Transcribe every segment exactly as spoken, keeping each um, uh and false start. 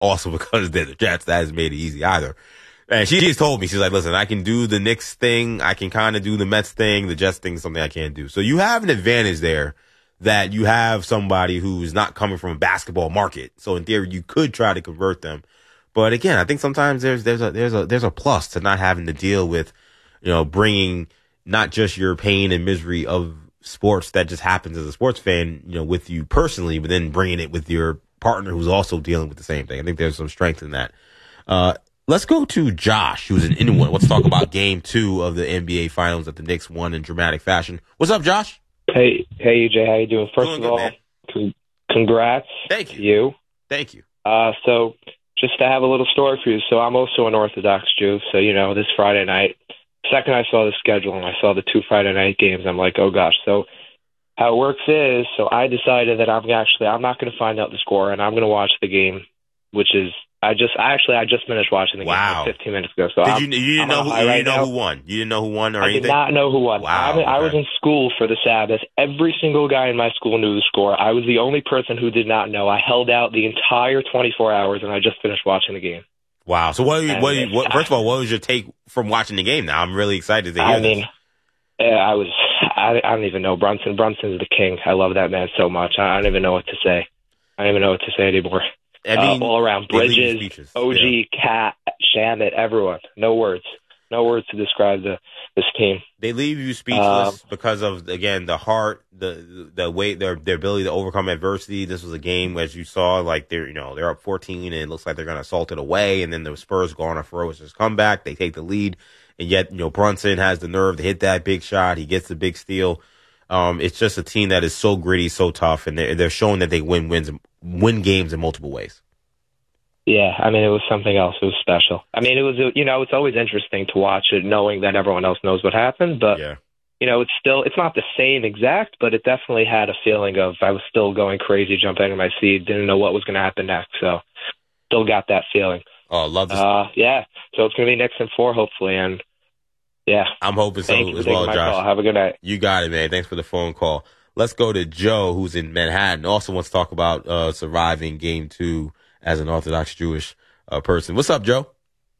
also because they're the Jets. That hasn't made it easy either. And she just told me, she's like, listen, I can do the Knicks thing. I can kind of do the Mets thing. The Jets thing is something I can't do. So you have an advantage there that you have somebody who's not coming from a basketball market. So in theory, you could try to convert them. But again, I think sometimes there's, there's a, there's a, there's a plus to not having to deal with, you know, bringing not just your pain and misery of sports that just happens as a sports fan, you know, with you personally, but then bringing it with your partner who's also dealing with the same thing. I think there's some strength in that. Uh, Let's go to Josh, who's in Inwood. Let's talk about game two of the N B A Finals that the Knicks won in dramatic fashion. What's up, Josh? Hey, hey, E J, how you doing? First doing of good, all, con- congrats Thank you. to you. Thank you. Uh, so just to have a little story for you. So I'm also an Orthodox Jew. So, you know, this Friday night, second I saw the schedule and I saw the two Friday night games, I'm like, oh, gosh. So how it works is, so I decided that I'm actually, I'm not going to find out the score, and I'm going to watch the game, which is, I just I actually I just finished watching the game Wow. like fifteen minutes ago. So Did I'm, you, you didn't I'm know who, high you right didn't know now. who won? You didn't know who won or I anything? did not know who won. Wow, I, mean, I okay. was in school for the Sabbath. Every single guy in my school knew the score. I was the only person who did not know. I held out the entire twenty-four hours, and I just finished watching the game. Wow. So what? And what, what first of all, what was your take from watching the game? Now I'm really excited to hear I this. mean, uh, I was I, I don't even know. Brunson Brunson is the king. I love that man so much. I, I don't even know what to say. I don't even know what to say anymore. I mean, uh, all around, they leave you Bridges, speechless. O G, Yeah. Cat, Shamit, everyone. No words. No words to describe the this team. They leave you speechless Um, because of, again, the heart, the the way their their ability to overcome adversity. This was a game, as you saw, like they're you know they're up fourteen and it looks like they're going to assault it away, and then the Spurs go on a ferocious comeback. They take the lead, and yet you know Brunson has the nerve to hit that big shot. He gets the big steal. Um, it's just a team that is so gritty, so tough, and they're, they're showing that they win wins win games in multiple ways. Yeah, I mean, it was something else. It was special. I mean, it was, you know, it's always interesting to watch it knowing that everyone else knows what happened. But, Yeah. you know, it's still, it's not the same exact, but it definitely had a feeling of I was still going crazy, jumping in my seat, didn't know what was going to happen next. So still got that feeling. Oh, love this. Uh, yeah, so it's going to be Knicks in four, hopefully. And, yeah. I'm hoping so Thank you for as taking well, my Josh. call. Have a good night. You got it, man. Thanks for the phone call. Let's go to Joe, who's in Manhattan. Also wants to talk about uh, surviving game two as an Orthodox Jewish uh, person. What's up, Joe?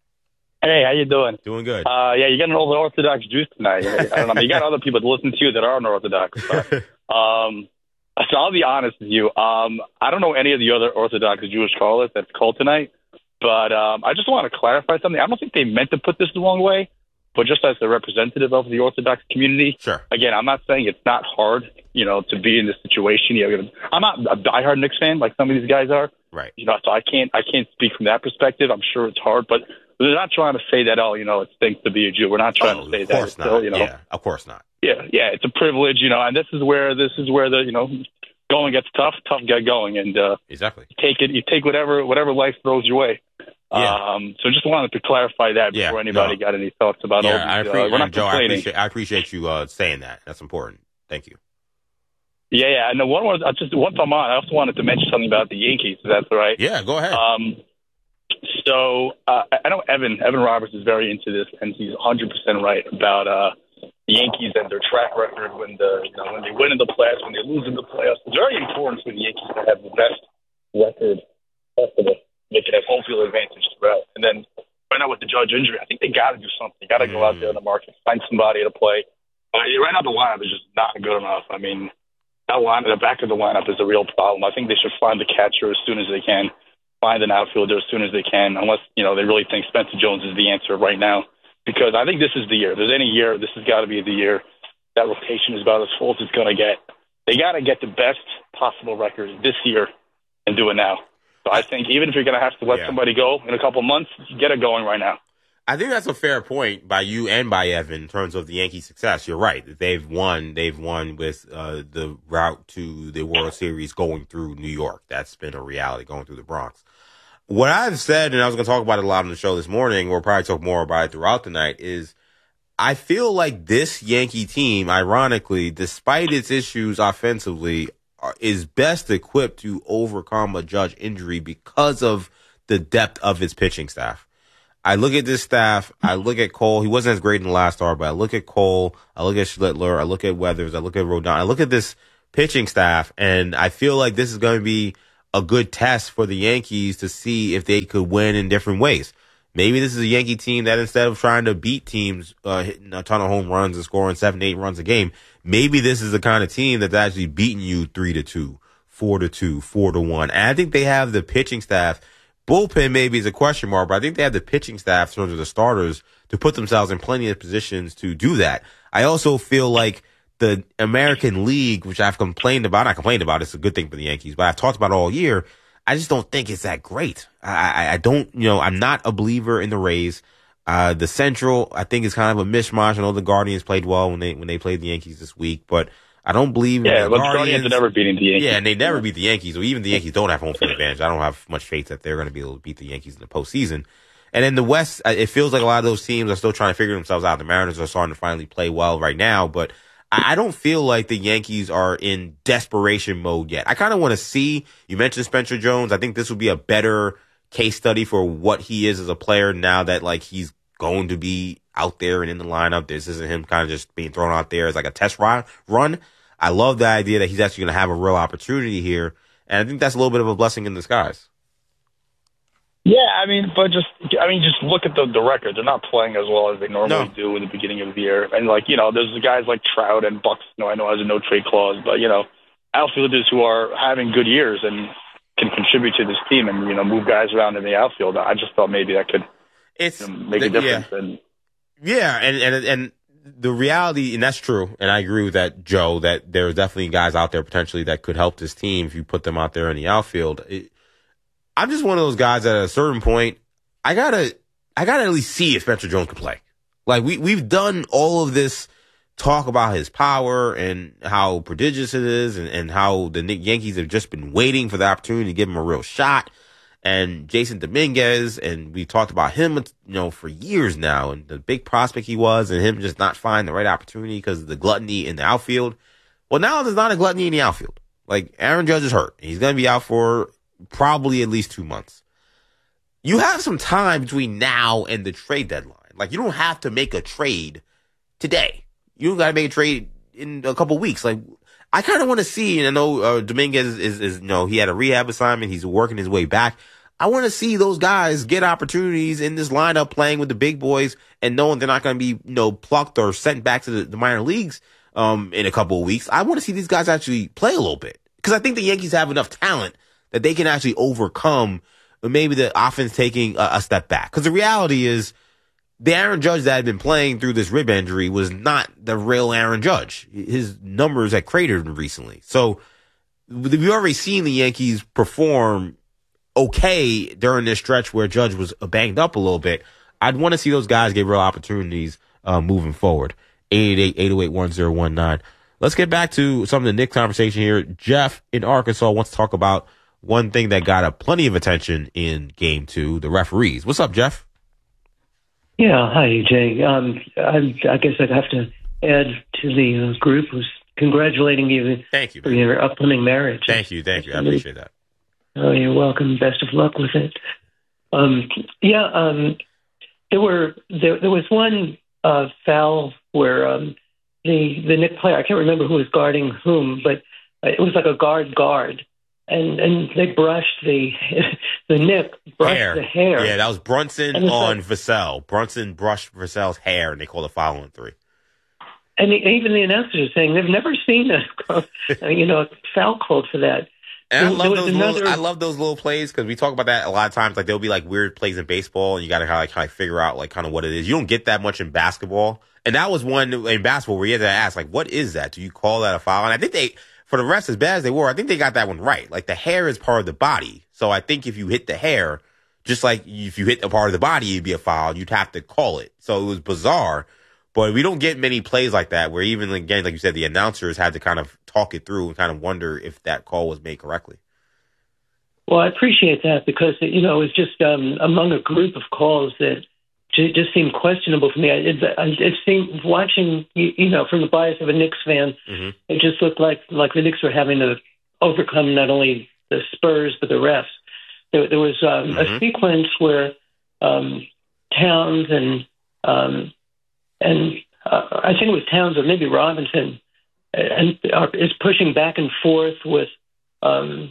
Hey, how you doing? Doing good. Uh, yeah, you got an Orthodox Jew tonight. I don't know. I mean, you got other people to listen to you that aren't Orthodox. But, um, so I'll be honest with you. Um, I don't know any of the other Orthodox Jewish callers that's called tonight, but um, I just want to clarify something. I don't think they meant to put this the wrong way, but just as a representative of the Orthodox community, Sure. again, I'm not saying it's not hard, you know, to be in this situation. You know, I'm not a diehard Knicks fan like some of these guys are. Right. You know, so I can't I can't speak from that perspective. I'm sure it's hard, but we're not trying to say that, oh, you know, it stinks to be a Jew. We're not trying Oh, to say of that. course It's not. still, you know, Yeah, of course not. yeah, yeah, it's a privilege, you know, and this is where this is where the, you know, going gets tough, tough get going, and uh, Exactly. take it. You take whatever whatever life throws your way. Yeah. Um, so just wanted to clarify that Yeah, before anybody no. got any thoughts about all Yeah, these. I uh, appreciate, we're not Joe, I complaining. appreciate, I appreciate you uh, saying that. That's important. Thank you. Yeah, yeah. And one more, I just once I'm on, I also wanted to mention something about the Yankees. If that's all right. Yeah, go ahead. Um, so uh, I know Evan Evan Roberts is very into this, and he's one hundred percent right about uh, the Yankees and their track record when the you know when they win in the playoffs, when they lose in the playoffs. It's very important for the Yankees to have the best record possible. They can have home field advantage throughout, and then right now with the Judge injury, I think they got to do something. They got to go out there in the market, find somebody to play. Uh, right now, the lineup is just not good enough. I mean, that line, the back of the lineup is a real problem. I think they should find the catcher as soon as they can, find an outfielder as soon as they can, unless you know they really think Spencer Jones is the answer right now. Because I think this is the year. If there's any year, this has got to be the year. That rotation is about as full as it's going to get. They got to get the best possible record this year and do it now. So I think even if you're going to have to let Yeah. somebody go in a couple months, get it going right now. I think that's a fair point by you and by Evan in terms of the Yankees' success. You're right. They've won. They've won with uh, the route to the World Series going through New York. That's been a reality, going through the Bronx. What I've said, and I was going to talk about it a lot on the show this morning, we'll probably talk more about it throughout the night, is I feel like this Yankee team, ironically, despite its issues offensively, is best equipped to overcome a Judge injury because of the depth of its pitching staff. I look at this staff. I look at Cole. He wasn't as great in the last start, but I look at Cole. I look at Schlittler. I look at Weathers. I look at Rodon. I look at this pitching staff, and I feel like this is going to be a good test for the Yankees to see if they could win in different ways. Maybe this is a Yankee team that instead of trying to beat teams, uh, hitting a ton of home runs and scoring seven, eight runs a game, maybe this is the kind of team that's actually beating you three to two, four to two, four to one. And I think they have the pitching staff. Bullpen maybe is a question mark, but I think they have the pitching staff in terms of the starters to put themselves in plenty of positions to do that. I also feel like the American League, which I've complained about, I complained about, it's a good thing for the Yankees, but I've talked about it all year. I just don't think it's that great. I, I, I don't, you know, I'm not a believer in the Rays. Uh, the Central, I think, is kind of a mishmash. I know the Guardians played well when they when they played the Yankees this week, but I don't believe yeah, in the but Guardians. Guardians are never beating the Yankees. Yeah, and they never beat the Yankees. Or even the Yankees don't have home field advantage. I don't have much faith that they're going to be able to beat the Yankees in the postseason. And in the West, it feels like a lot of those teams are still trying to figure themselves out. The Mariners are starting to finally play well right now, but I don't feel like the Yankees are in desperation mode yet. I kind of want to see, you mentioned Spencer Jones. I think this would be a better case study for what he is as a player now that like he's going to be out there and in the lineup. This isn't him kind of just being thrown out there as like a test run. I love the idea that he's actually going to have a real opportunity here. And I think that's a little bit of a blessing in disguise. Yeah, I mean, but just, I mean, just look at the, the record. They're not playing as well as they normally No. do in the beginning of the year. And, like, you know, there's the guys like Trout and Bucks, you know, I know has a no-trade clause, but, you know, outfielders who are having good years and can contribute to this team and, you know, move guys around in the outfield. I just thought maybe that could It's you know, make a the- difference. Yeah, And, yeah and, and, and the reality, and that's true, and I agree with that, Joe, that there's definitely guys out there potentially that could help this team if you put them out there in the outfield. It, I'm just one of those guys that at a certain point, I gotta, I gotta at least see if Spencer Jones can play. Like we, we've done all of this talk about his power and how prodigious it is and, and how the Yankees have just been waiting for the opportunity to give him a real shot. And Jason Dominguez, and we talked about him, you know, for years now and the big prospect he was and him just not finding the right opportunity because of the gluttony in the outfield. Well, now there's not a gluttony in the outfield. Like Aaron Judge is hurt. He's going to be out for probably at least two months. You have some time between now and the trade deadline. Like, you don't have to make a trade today. You don't got to make a trade in a couple weeks. Like, I kind of want to see, and I know uh, Dominguez is, is, is, you know, he had a rehab assignment. He's working his way back. I want to see those guys get opportunities in this lineup playing with the big boys and knowing they're not going to be, you know, plucked or sent back to the, the minor leagues um, in a couple of weeks. I want to see these guys actually play a little bit because I think the Yankees have enough talent that they can actually overcome maybe the offense taking a, a step back. Because the reality is the Aaron Judge that had been playing through this rib injury was not the real Aaron Judge. His numbers had cratered recently. So we've already seen the Yankees perform okay during this stretch where Judge was banged up a little bit. I'd want to see those guys get real opportunities uh, moving forward. eight eight eight, eight oh eight, one oh one nine. Let's get back to some of the Knicks conversation here. Jeff in Arkansas wants to talk about one thing that got a plenty of attention in game two, the referees. What's up, Jeff? Yeah, hi, Jay. Um, I, I guess I'd have to add to the uh, group who's congratulating you Thank you, for man. your upcoming marriage. Thank you, thank you. I appreciate that. Oh, you're welcome. Best of luck with it. Um, yeah, um, there were there, there was one uh, foul where um, the the Knicks player, I can't remember who was guarding whom, but it was like a guard guard. And and they brushed the the Nick brushed Hair. the hair. Yeah, that was Brunson And it's on like- Vassell. Brunson brushed Vassell's hair, and they called a foul on three. And the, even the announcers are saying they've never seen a you know a foul called for that. And I There- love there those was little, another- I love those little plays because we talk about that a lot of times. Like there'll be like weird plays in baseball, and you got to kind of kind of figure out like kind of what it is. You don't get that much in basketball, and that was one in basketball where you had to ask like, what is that? Do you call that a foul? And I think they, for the rest, as bad as they were, I think they got that one right. Like the hair is part of the body, so I think if you hit the hair, just like if you hit a part of the body, it'd be a foul. You'd have to call it. So it was bizarre. But we don't get many plays like that where even, again, like you said, the announcers had to kind of talk it through and kind of wonder if that call was made correctly. Well, I appreciate that because, you know, it was just um, among a group of calls that ju- just seemed questionable for me. It, it seemed, watching, you, you know, from the bias of a Knicks fan, Mm-hmm. it just looked like, like the Knicks were having to overcome not only the Spurs but the refs. There, there was um, Mhm. a sequence where um, Towns and um, and uh, I think it was Towns or maybe Robinson, and uh, is pushing back and forth with um,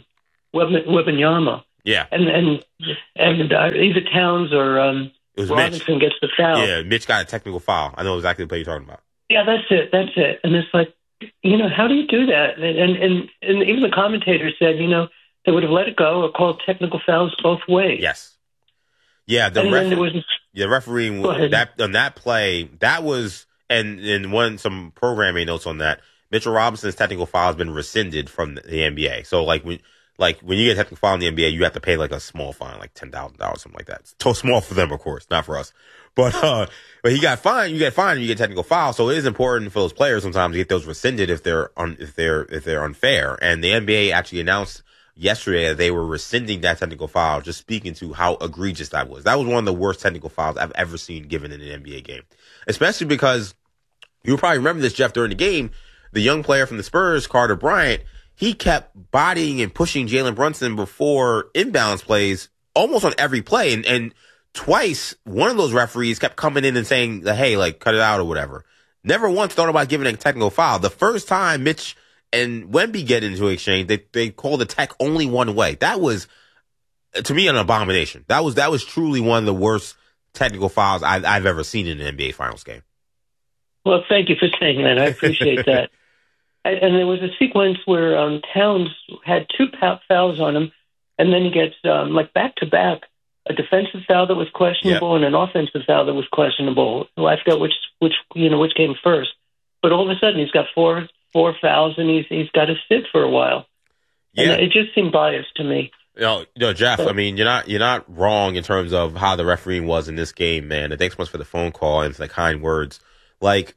Wembanyama. Yeah. And and and uh, either Towns or um, it was Robinson Mitch. gets the foul. Yeah, Mitch got a technical foul. I know exactly the play you're talking about. Yeah, that's it. That's it. And it's like, you know, how do you do that? And and and, and even the commentator said, you know, they would have let it go or called technical fouls both ways. Yes. Yeah, the and ref- then there was yeah, refereeing that on that play, that was and and one some programming notes on that. Mitchell Robinson's technical foul has been rescinded from the N B A. So like when like when you get a technical foul in the N B A, you have to pay like a small fine, like ten thousand dollars, something like that. It's too small for them, of course, not for us. But uh, but he got fined. You get fined, and you get technical foul. So it is important for those players sometimes to get those rescinded if they're un, if they're if they're unfair. And the N B A actually announced yesterday that they were rescinding that technical foul, just speaking to how egregious that was. That was one of the worst technical fouls I've ever seen given in an N B A game, especially because you probably remember this, Jeff, during the game. The young player from the Spurs, Carter Bryant, he kept bodying and pushing Jalen Brunson before inbounds plays almost on every play. And, and twice, one of those referees kept coming in and saying, hey, like, cut it out or whatever. Never once thought about giving a technical foul. The first time Mitch and Wemby get into an exchange, they, they called the tech only one way. That was, to me, an abomination. That was, that was truly one of the worst technical fouls I've, I've ever seen in an N B A Finals game. Well, thank you for saying that. I appreciate that. And there was a sequence where um, Towns had two fouls on him, and then he gets, um, like, back-to-back, a defensive foul that was questionable yep. and an offensive foul that was questionable. Well, I forgot which, which, you know, which came first. But all of a sudden, he's got four four fouls, and he's he's got to sit for a while. Yeah. And it just seemed biased to me. You know, you know, Jeff, so, I mean, you're not you're not wrong in terms of how the refereeing was in this game, man. And thanks so much for the phone call and for the kind words. Like,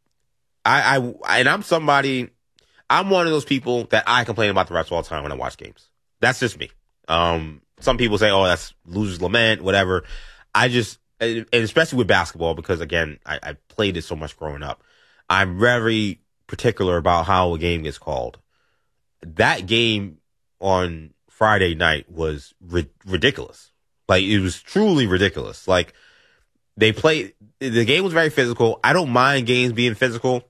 I, I, and I'm somebody, I'm one of those people that I complain about the refs all the time when I watch games. That's just me. Um, some people say, oh, that's losers lament, whatever. I just, and especially with basketball, because again, I, I played it so much growing up. I'm very particular about how a game gets called. That game on Friday night was ri- ridiculous. Like, it was truly ridiculous. Like, they played, the game was very physical. I don't mind games being physical.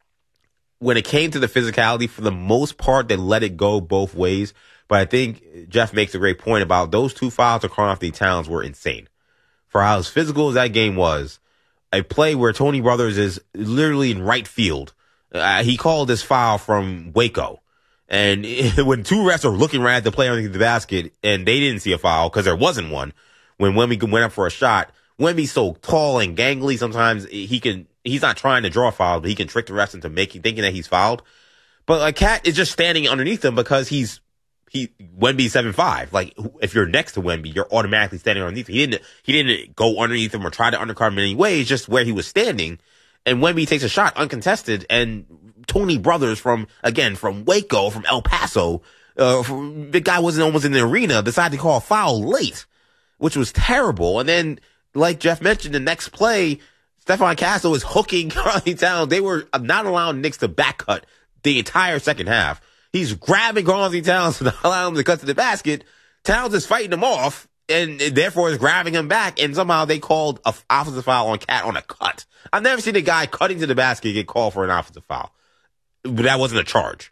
When it came to the physicality, for the most part, they let it go both ways. But I think Jeff makes a great point about those two fouls to Karl-Anthony Towns were insane. For how as physical as that game was, a play where Tony Brothers is literally in right field. Uh, he called this foul from Waco. And when two refs are looking right at the player underneath the basket and they didn't see a foul because there wasn't one, when Wemby went up for a shot, Wemby's so tall and gangly sometimes he can, he's not trying to draw a foul, but he can trick the refs into making, thinking that he's fouled. But a cat is just standing underneath him because he's, he, Wemby's seven five. Like, if you're next to Wemby, you're automatically standing underneath him. He didn't, he didn't go underneath him or try to undercut him in any way. It's just where he was standing. And Wemby takes a shot uncontested, and Tony Brothers from, again, from Waco, from El Paso, uh, from, the guy wasn't almost in the arena, decided to call a foul late, which was terrible. And then, like Jeff mentioned, the next play, Stephon Castle is hooking Karl-Anthony Towns. They were not allowing Knicks to back cut the entire second half. He's grabbing Karl-Anthony Towns and allowing him to cut to the basket. Towns is fighting him off and therefore is grabbing him back. And somehow they called an offensive foul on Cat on a cut. I've never seen a guy cutting to the basket get called for an offensive foul. But that wasn't a charge.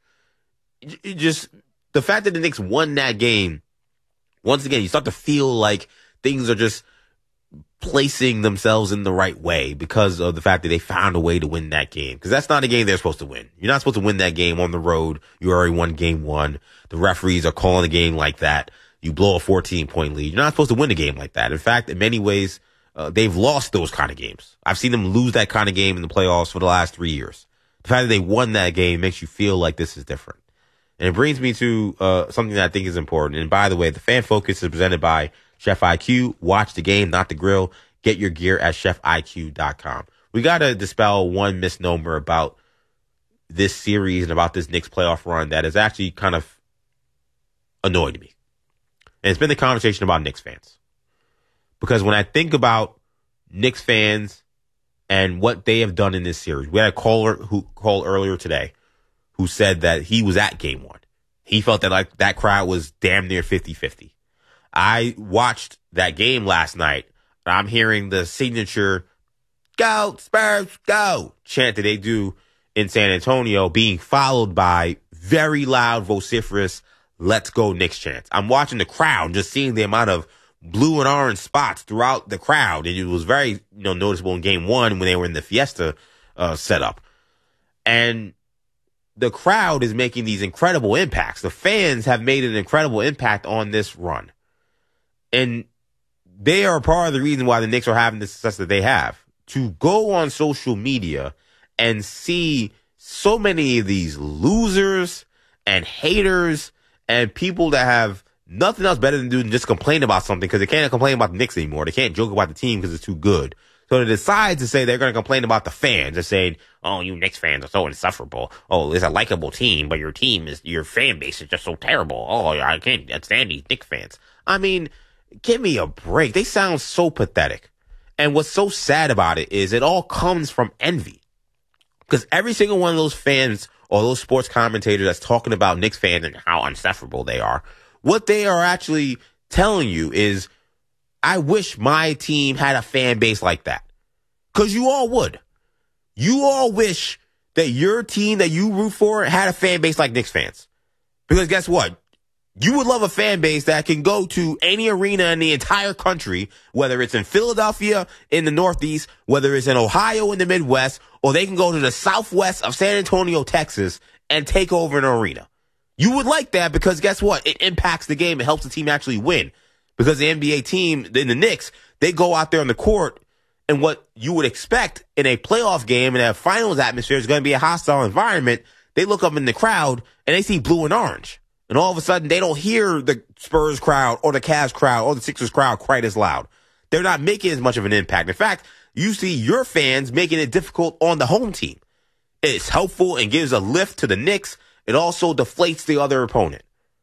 It just, the fact that the Knicks won that game, once again, you start to feel like things are just placing themselves in the right way because of the fact that they found a way to win that game. Because that's not a game they're supposed to win. You're not supposed to win that game on the road. You already won game one. The referees are calling a game like that. You blow a fourteen-point lead. You're not supposed to win a game like that. In fact, in many ways, uh, they've lost those kind of games. I've seen them lose that kind of game in the playoffs for the last three years. The fact that they won that game makes you feel like this is different. And it brings me to uh, something that I think is important. And by the way, the Fan Focus is presented by Chef I Q. Watch the game, not the grill. Get your gear at chef I Q dot com. We got to dispel one misnomer about this series and about this Knicks playoff run that has actually kind of annoyed me. And it's been the conversation about Knicks fans. Because when I think about Knicks fans and what they have done in this series, we had a caller who called earlier today who said that he was at game one. He felt that like that crowd was damn near fifty-fifty. I watched that game last night. I'm hearing the signature "Go Spurs, go" chant that they do in San Antonio being followed by very loud, vociferous, let's go Knicks chants. I'm watching the crowd, just seeing the amount of blue and orange spots throughout the crowd. And it was very, you know, noticeable in game one when they were in the Fiesta uh, setup. And the crowd is making these incredible impacts. The fans have made an incredible impact on this run. And they are part of the reason why the Knicks are having the success that they have. To go on social media and see so many of these losers and haters and people that have nothing else better than do than just complain about something because they can't complain about the Knicks anymore. They can't joke about the team because it's too good. So they decide to say they're going to complain about the fans. They're saying, oh, you Knicks fans are so insufferable. Oh, it's a likable team, but your team is, your fan base is just so terrible. Oh, I can't stand these Knicks fans. I mean, give me a break. They sound so pathetic. And what's so sad about it is it all comes from envy. Because every single one of those fans or those sports commentators that's talking about Knicks fans and how insufferable they are, what they are actually telling you is, I wish my team had a fan base like that. Because you all would. You all wish that your team that you root for had a fan base like Knicks fans. Because guess what? You would love a fan base that can go to any arena in the entire country, whether it's in Philadelphia in the Northeast, whether it's in Ohio in the Midwest, or they can go to the Southwest of San Antonio, Texas, and take over an arena. You would like that because guess what? It impacts the game. It helps the team actually win. Because the N B A team, in the Knicks, they go out there on the court, and what you would expect in a playoff game and a finals atmosphere is going to be a hostile environment. They look up in the crowd, and they see blue and orange. And all of a sudden, they don't hear the Spurs crowd or the Cavs crowd or the Sixers crowd quite as loud. They're not making as much of an impact. In fact, you see your fans making it difficult on the home team. It's helpful and gives a lift to the Knicks. It also deflates the other opponent.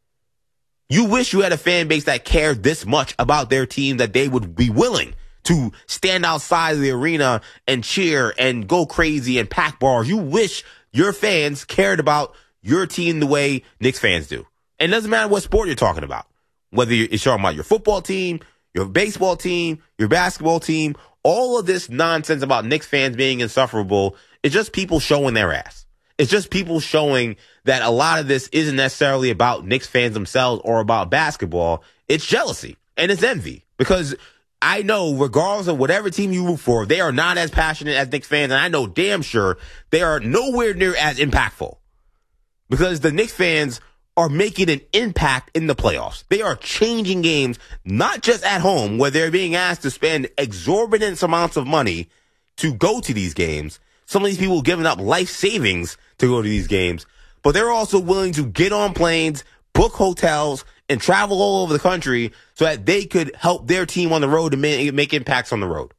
You wish you had a fan base that cared this much about their team that they would be willing to stand outside of the arena and cheer and go crazy and pack bars. You wish your fans cared about your team the way Knicks fans do. And it doesn't matter what sport you're talking about. Whether you're talking about your football team, your baseball team, your basketball team, all of this nonsense about Knicks fans being insufferable is just people showing their ass. It's just people showing that a lot of this isn't necessarily about Knicks fans themselves or about basketball. It's jealousy and it's envy. Because I know regardless of whatever team you root for, they are not as passionate as Knicks fans. And I know damn sure they are nowhere near as impactful. Because the Knicks fans are making an impact in the playoffs. They are changing games, not just at home, where they're being asked to spend exorbitant amounts of money to go to these games. Some of these people giving up life savings to go to these games, but they're also willing to get on planes, book hotels, and travel all over the country so that they could help their team on the road to make, make impacts on the road.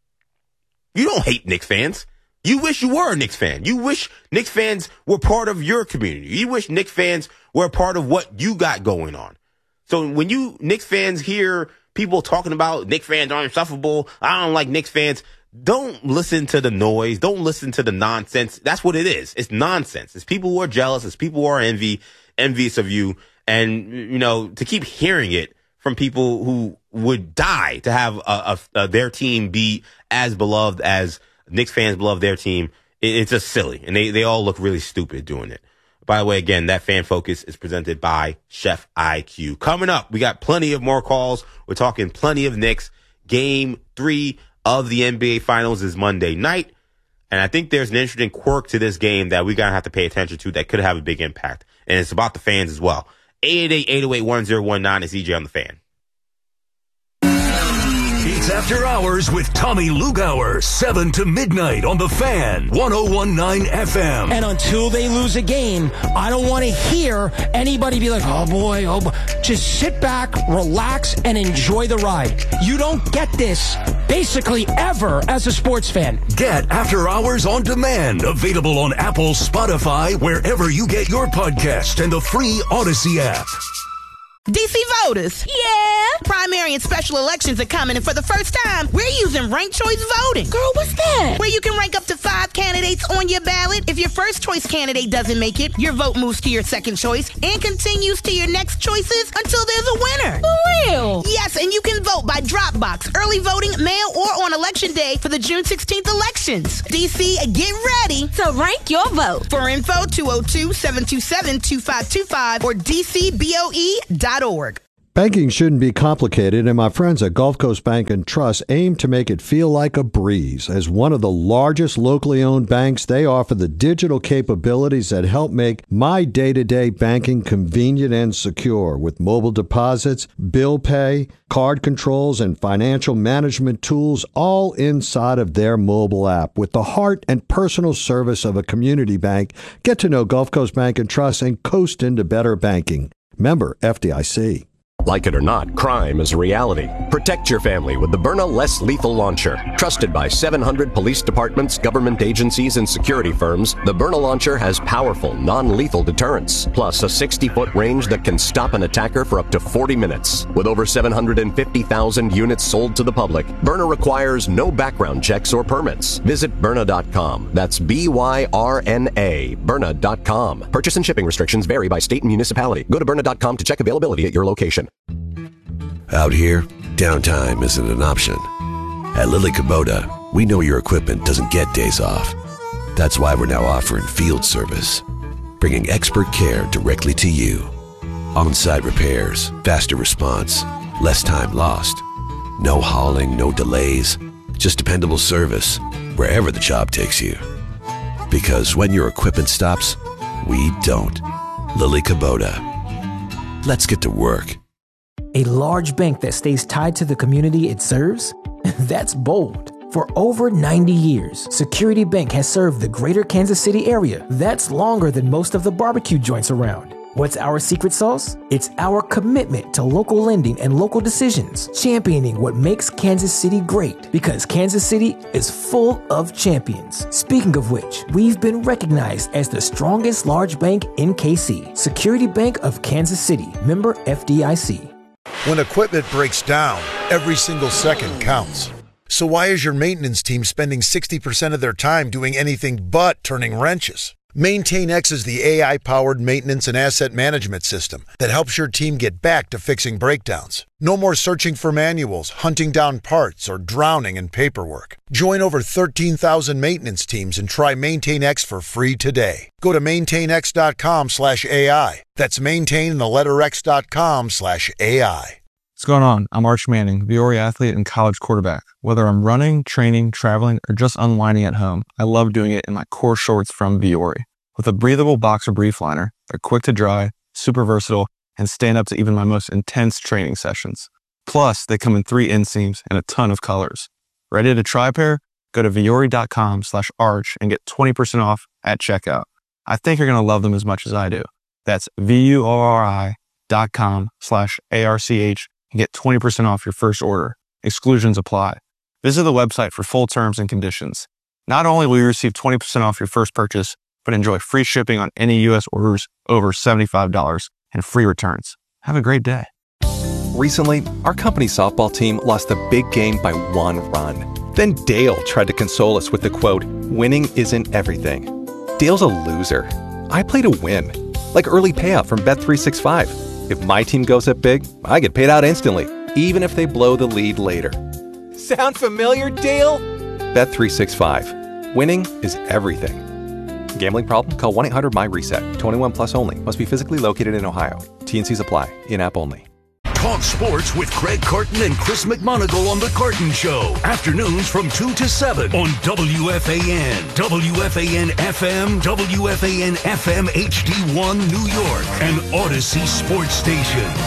You don't hate Knicks fans. You wish you were a Knicks fan. You wish Knicks fans were part of your community. You wish Knicks fans were a part of what you got going on. So when you Knicks fans hear people talking about Knicks fans are insufferable, I don't like Knicks fans, don't listen to the noise. Don't listen to the nonsense. That's what it is. It's nonsense. It's people who are jealous. It's people who are envy, envious of you. And, you know, to keep hearing it from people who would die to have a, a, a, their team be as beloved as Knicks fans love their team, it's just silly. And they, they all look really stupid doing it. By the way, again, that Fan Focus is presented by Chef I Q. Coming up, we got plenty of more calls. We're talking plenty of Knicks. Game three of the N B A Finals is Monday night. And I think there's an interesting quirk to this game that we're going to have to pay attention to that could have a big impact. And it's about the fans as well. eight eight eight, eight oh eight, one oh one nine is E J on the Fan. It's After Hours with Tommy Lugauer, seven to midnight on The Fan, one oh one nine F M. And until they lose a game, I don't want to hear anybody be like, oh boy, oh boy. Just sit back, relax, and enjoy the ride. You don't get this basically ever as a sports fan. Get After Hours on demand, available on Apple, Spotify, wherever you get your podcast, and the free Odyssey app. D C voters. Yeah. Primary and special elections are coming, and for the first time, we're using ranked choice voting. Girl, what's that? Where you can rank up to five candidates on your ballot. If your first choice candidate doesn't make it, your vote moves to your second choice and continues to your next choices until there's a winner. For real? Yes, and you can vote by drop box, early voting, mail, or on election day for the June sixteenth elections. D C, get ready to rank your vote. For info, two oh two, seven two seven, two five two five or d c b o e dot org. Banking shouldn't be complicated, and my friends at Gulf Coast Bank and Trust aim to make it feel like a breeze. As one of the largest locally owned banks, they offer the digital capabilities that help make my day-to-day banking convenient and secure. With mobile deposits, bill pay, card controls, and financial management tools all inside of their mobile app. With the heart and personal service of a community bank, get to know Gulf Coast Bank and Trust and coast into better banking. Member F D I C. Like it or not, crime is a reality. Protect your family with the Byrna Less Lethal Launcher. Trusted by seven hundred police departments, government agencies, and security firms, the Byrna Launcher has powerful, non-lethal deterrence, plus a sixty-foot range that can stop an attacker for up to forty minutes. With over seven hundred fifty thousand units sold to the public, Byrna requires no background checks or permits. Visit Byrna dot com. That's B Y R N A, Byrna dot com. Purchase and shipping restrictions vary by state and municipality. Go to Byrna dot com to check availability at your location. Out here, downtime isn't an option. At Lily Kubota, we know your equipment doesn't get days off. That's why we're now offering field service, bringing expert care directly to you. On-site repairs, faster response, less time lost. No hauling, no delays, just dependable service wherever the job takes you. Because when your equipment stops, we don't. Lily Kubota. Let's get to work. A large bank that stays tied to the community it serves? That's bold. For over ninety years, Security Bank has served the greater Kansas City area. That's longer than most of the barbecue joints around. What's our secret sauce? It's our commitment to local lending and local decisions, championing what makes Kansas City great, because Kansas City is full of champions. Speaking of which, we've been recognized as the strongest large bank in K C. Security Bank of Kansas City, member F D I C. When equipment breaks down, every single second counts. So why is your maintenance team spending sixty percent of their time doing anything but turning wrenches? MaintainX is the A I-powered maintenance and asset management system that helps your team get back to fixing breakdowns. No more searching for manuals, hunting down parts, or drowning in paperwork. Join over thirteen thousand maintenance teams and try MaintainX for free today. Go to maintainx.com slash AI. That's maintain the letter x.com slash AI. What's going on? I'm Arch Manning, Viore athlete and college quarterback. Whether I'm running, training, traveling, or just unwinding at home, I love doing it in my core shorts from Viore. With a breathable boxer brief liner, they're quick to dry, super versatile, and stand up to even my most intense training sessions. Plus, they come in three inseams and a ton of colors. Ready to try a pair? Go to Viore.com slash arch and get twenty percent off at checkout. I think you're going to love them as much as I do. That's V-U-O-R-I dot com slash A-R-C-H and get twenty percent off your first order. Exclusions apply. Visit the website for full terms and conditions. Not only will you receive twenty percent off your first purchase, but enjoy free shipping on any U S orders over seventy-five dollars and free returns. Have a great day. Recently, our company softball team lost a big game by one run. Then Dale tried to console us with the quote, "Winning isn't everything." Dale's a loser. I play to win. Like early payout from Bet three sixty-five. If my team goes up big, I get paid out instantly, even if they blow the lead later. Sound familiar, Dale? Bet three sixty-five. Winning is everything. Gambling problem? Call one eight hundred my reset. twenty-one plus only. Must be physically located in Ohio. T and C's apply. In-app only. Talk sports with Craig Carton and Chris McMonagle on The Carton Show. Afternoons from two to seven on W F A N, W F A N F M, W F A N F M H D one New York, and Odyssey Sports Station.